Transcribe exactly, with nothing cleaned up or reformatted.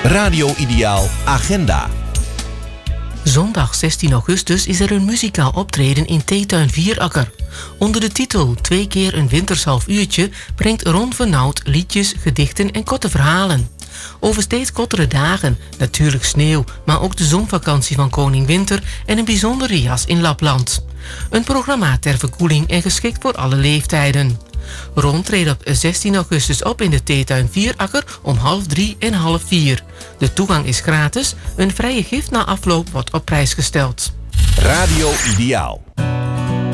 Radio Ideaal Agenda. Zondag zestien augustus is er een muzikaal optreden in Theetuin Vierakker. Onder de titel Twee keer een winters half uurtje brengt Ron Vernauwt liedjes, gedichten en korte verhalen. Over steeds kortere dagen, natuurlijk sneeuw, maar ook de zonvakantie van Koning Winter en een bijzondere jas in Lapland. Een programma ter verkoeling en geschikt voor alle leeftijden. Ron treedt op zestien augustus op in de Theetuin Vierakker om half drie en half vier. De toegang is gratis, een vrije gift na afloop wordt op prijs gesteld. Radio Ideaal.